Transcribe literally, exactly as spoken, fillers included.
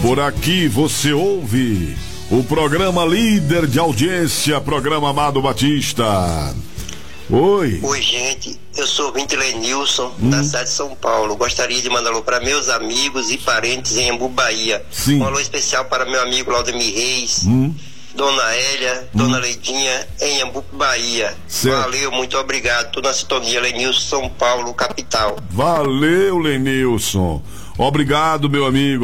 Por aqui você ouve o programa líder de audiência, programa Amado Batista. Oi. Oi, gente. Eu sou o Vinte Lenilson, hum. da cidade de São Paulo. Gostaria de mandar alô para meus amigos e parentes em Embu, Bahia. Sim. Um alô especial para meu amigo Laudemir Reis, hum. Dona Hélia, hum. Dona Leidinha, em Embu, Bahia. Certo. Valeu, muito obrigado. Tô na sintonia, Lenilson, São Paulo, capital. Valeu, Lenilson. Obrigado, meu amigo.